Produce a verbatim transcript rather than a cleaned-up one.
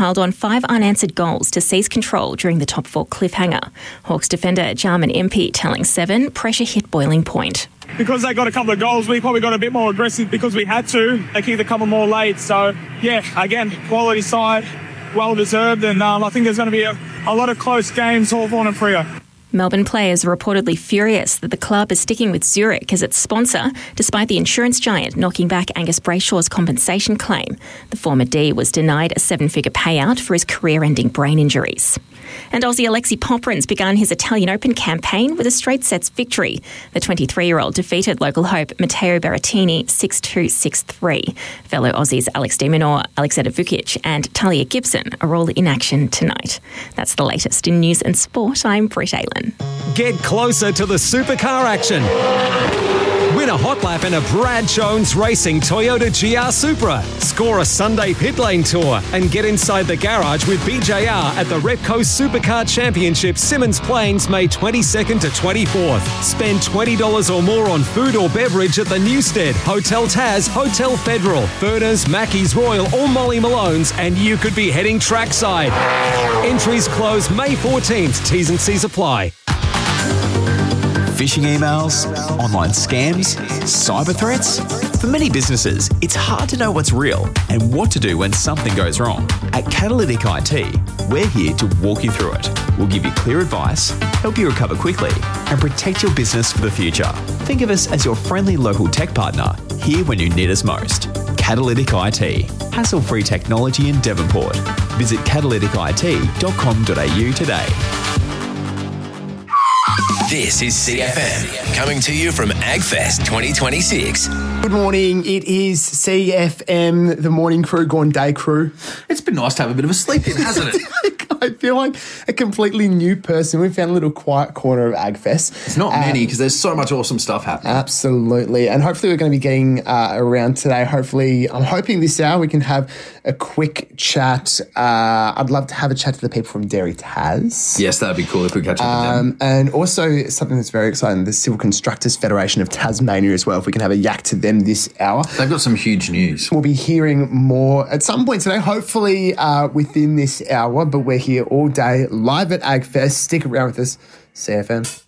piled on five unanswered goals to seize control during the top four cliffhanger. Hawks defender Jarman Impey telling Seven pressure hit boiling point. Because they got a couple of goals, we probably got a bit more aggressive because we had to. They kicked a couple more late. So, yeah, again, quality side, well-deserved. And um, I think there's going to be a, a lot of close games, Hawthorn and Freo. Melbourne players are reportedly furious that the club is sticking with Zurich as its sponsor, despite the insurance giant knocking back Angus Brayshaw's compensation claim. The former D was denied a seven-figure payout for his career-ending brain injuries. And Aussie Alexi Poprin's begun his Italian Open campaign with a straight sets victory. The twenty-three-year-old defeated local hope Matteo Berrettini six two, six three. Fellow Aussies Alex de Minaur, Alexander Vukic and Talia Gibson are all in action tonight. That's the latest in news and sport. I'm Britt Aylan. Get closer to the supercar action. Win a hot lap in a Brad Jones Racing Toyota G R Supra. Score a Sunday pit lane tour and get inside the garage with B J R at the Repco Supercar Championship Simmons Plains May twenty-second to twenty-fourth. Spend twenty dollars or more on food or beverage at the Newstead, Hotel Taz, Hotel Federal, Furners, Mackey's Royal or Molly Malone's and you could be heading trackside. Entries close May fourteenth. T's and C's apply. Phishing emails, online scams, cyber threats. For many businesses, it's hard to know what's real and what to do when something goes wrong. At Catalytic I T, we're here to walk you through it. We'll give you clear advice, help you recover quickly, and protect your business for the future. Think of us as your friendly local tech partner, here when you need us most. Catalytic I T, hassle-free technology in Devonport. Visit catalytic I T dot com dot a u today. This is C F M, coming to you from AgFest twenty twenty-six. Good morning. It is C F M, the morning crew, gone day crew. It's been nice to have a bit of a sleep in, hasn't it? I feel like a completely new person. We found a little quiet corner of AgFest. It's not um, many because there's so much awesome stuff happening. Absolutely. And hopefully we're going to be getting uh, around today. Hopefully, I'm hoping this hour we can have a quick chat. Uh, I'd love to have a chat to the people from Dairy Tas. Yes, that'd be cool if we catch up um, with them. And also something that's very exciting, the Civil Constructors Federation of Tasmania as well, if we can have a yak to them this hour. They've got some huge news. We'll be hearing more at some point today, hopefully uh, within this hour, but we're here all day live at AgFest. Stick around with us, C F M.